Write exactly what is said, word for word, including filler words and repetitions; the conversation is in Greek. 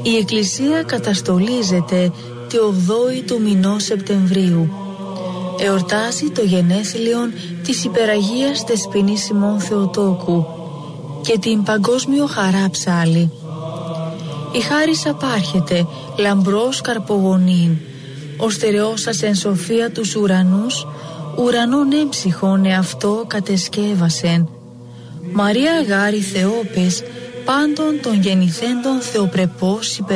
Η Εκκλησία καταστολίζεται τη ογδόη του μηνός Σεπτεμβρίου. Εορτάζει το γενέθλιον της Υπεραγίας Δεσποινής Ημών Θεοτόκου και την παγκόσμιο χαρά ψάλη. Η χάρις απάρχεται λαμπρός καρπογονήν, ο στερεός σας εν σοφία τους ουρανούς, ουρανών έμψυχον εαυτό κατεσκεύασεν. Μαρία γάρη Θεόπες, πάντων των γεννηθέντων θεοπρεπώς υπερ